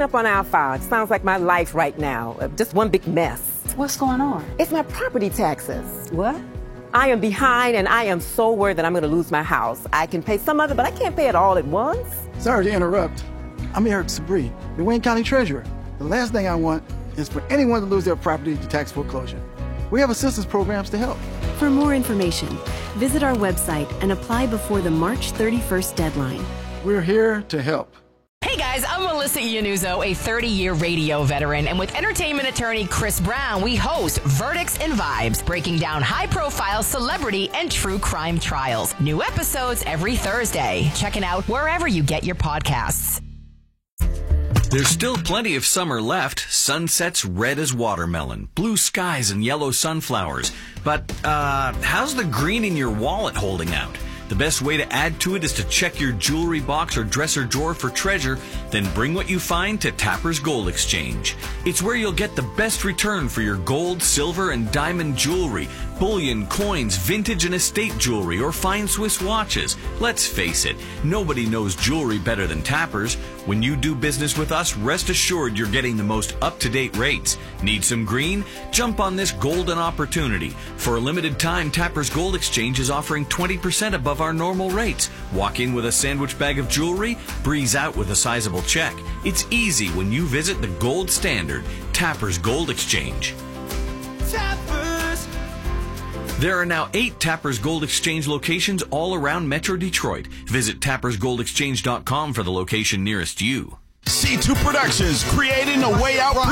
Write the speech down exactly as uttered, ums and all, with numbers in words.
clean up on our file. It sounds like my life right now. Uh, Just one big mess. What's going on? It's my property taxes. What? I am behind, and I am so worried that I'm going to lose my house. I can pay some of it, but I can't pay it all at once. Sorry to interrupt. I'm Eric Sabri, the Wayne County Treasurer. The last thing I want is for anyone to lose their property to tax foreclosure. We have assistance programs to help. For more information, visit our website and apply before the March thirty-first deadline. We're here to help. Hey guys, I'm Melissa Iannuzzo, a thirty-year radio veteran, and with entertainment attorney Chris Brown, we host Verdicts and Vibes, breaking down high-profile celebrity and true crime trials. New episodes every Thursday. Check it out wherever you get your podcasts. There's still plenty of summer left. Sunsets red as watermelon, blue skies and yellow sunflowers. But, uh, how's the green in your wallet holding out? The best way to add to it is to check your jewelry box or dresser drawer for treasure, then bring what you find to Tapper's Gold Exchange. It's where you'll get the best return for your gold, silver, and diamond jewelry, bullion, coins, vintage and estate jewelry, or fine Swiss watches. Let's face it, nobody knows jewelry better than Tapper's. When you do business with us, rest assured you're getting the most up-to-date rates. Need some green? Jump on this golden opportunity. For a limited time, Tapper's Gold Exchange is offering twenty percent above our normal rates. Walk in with a sandwich bag of jewelry, breeze out with a sizable check. It's easy when you visit the gold standard, Tapper's Gold Exchange. Tappers. There are now eight Tapper's Gold Exchange locations all around Metro Detroit. Visit tappers gold exchange dot com for the location nearest you. C two Productions, creating a way out